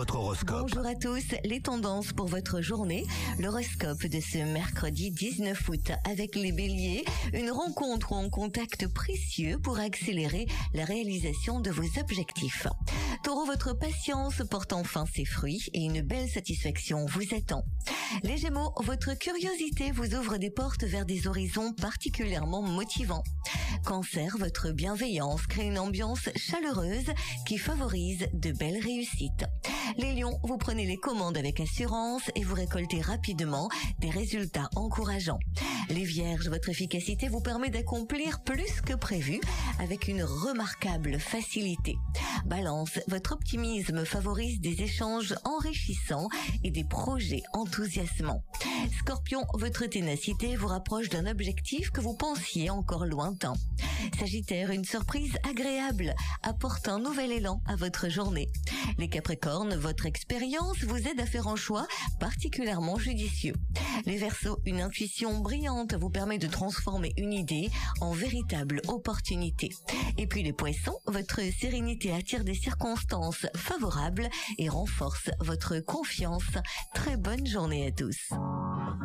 votre horoscope. Bonjour à tous, les tendances pour votre journée. L'horoscope de ce mercredi 19 août avec les béliers. Une rencontre ou un contact précieux pour accélérer la réalisation de vos objectifs. Taureau, votre patience porte enfin ses fruits et une belle satisfaction vous attend. Les Gémeaux, votre curiosité vous ouvre des portes vers des horizons particulièrement motivants. Cancer, votre bienveillance crée une ambiance chaleureuse qui favorise de belles réussites. Les Lions, vous prenez les commandes avec assurance et vous récoltez rapidement des résultats encourageants. Les Vierges, votre efficacité vous permet d'accomplir plus que prévu avec une remarquable facilité. Balance, votre optimisme favorise des échanges enrichissants et des projets enthousiasmants. Scorpion, votre ténacité vous rapproche d'un objectif que vous pensiez encore lointain. Sagittaire, une surprise agréable apporte un nouvel élan à votre journée. Les Capricornes, votre expérience vous aide à faire un choix particulièrement judicieux. Les Verseaux, une intuition brillante vous permet de transformer une idée en véritable opportunité. Et puis les Poissons, votre sérénité attire des circonstances favorables et renforce votre confiance. Très bonne journée à tous.